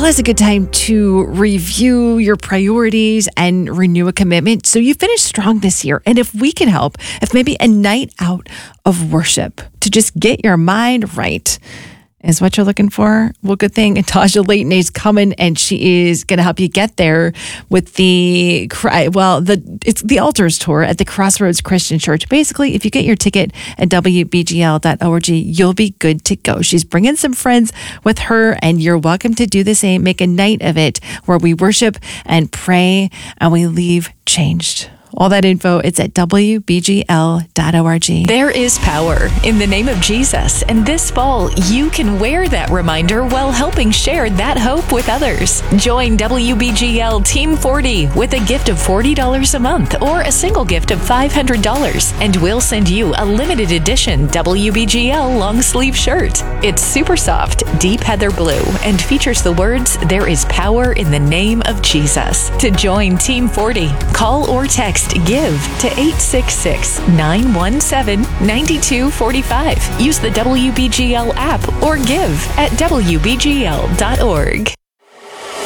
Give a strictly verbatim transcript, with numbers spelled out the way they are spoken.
is a good time to review your priorities and renew a commitment so you finish strong this year. And if we can help, if maybe a night out of worship to just get your mind right is what you're looking for, well, good thing Tasha Layton is coming, and she is going to help you get there with the, well, the it's the Altars Tour at the Crossroads Christian Church. Basically, if you get your ticket at W B G L dot org, you'll be good to go. She's bringing some friends with her, and you're welcome to do the same. Make a night of it where we worship and pray, and we leave changed. All that info, it's at W B G L dot org. There is power in the name of Jesus, and this fall, you can wear that reminder while helping share that hope with others. Join W B G L Team forty with a gift of forty dollars a month or a single gift of five hundred dollars, and we'll send you a limited edition W B G L long sleeve shirt. It's super soft, deep heather blue, and features the words, "There is power in the name of Jesus." To join Team forty, call or text GIVE to eight six six, nine one seven, nine two four five. Use the W B G L app or give at W B G L dot org.